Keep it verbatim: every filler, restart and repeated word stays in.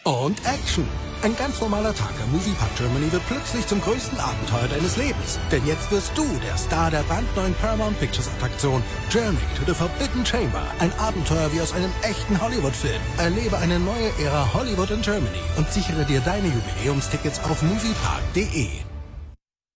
Und Action. Ein ganz normaler Tag am Moviepark Germany wird plötzlich zum größten Abenteuer deines Lebens. Denn jetzt wirst du der Star der brandneuen Paramount Pictures Attraktion Journey to the Forbidden Chamber. Ein Abenteuer wie aus einem echten Hollywood-Film. Erlebe eine neue Ära Hollywood in Germany und sichere dir deine Jubiläumstickets auf moviepark punkt de.